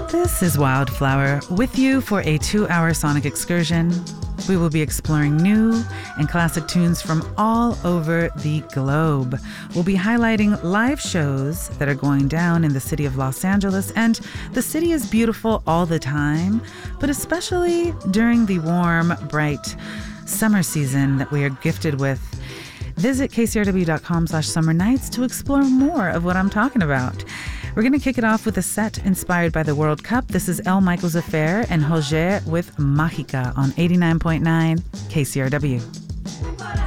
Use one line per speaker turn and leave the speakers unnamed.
This is Wildflower with you for a 2-hour sonic excursion. We will be exploring new and classic tunes from all over the globe. We'll be highlighting live shows that are going down in the city of Los Angeles, and the city is beautiful all the time, but especially during the warm, bright summer season that we are gifted with. Visit kcrw.com/summer nights to explore more of what I'm talking about. We're going to kick it off with a set inspired by the World Cup. This is El Michaels Affair and Roger with Mágica on 89.9 KCRW.